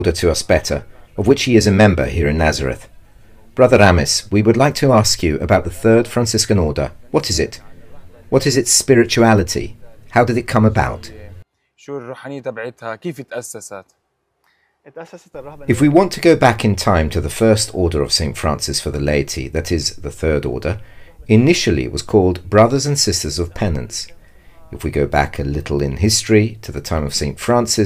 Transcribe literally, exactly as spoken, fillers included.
order to us better, of which he is a member here in Nazareth. Brother Amis, we would like to ask you about the Third Franciscan Order. What is it? What is its spirituality? How did it come about? If we want to go back in time to the first order of Saint Francis for the laity, that is, the Third Order, initially it was called Brothers and Sisters of Penance. If we go back a little in history to the time of Saint Francis,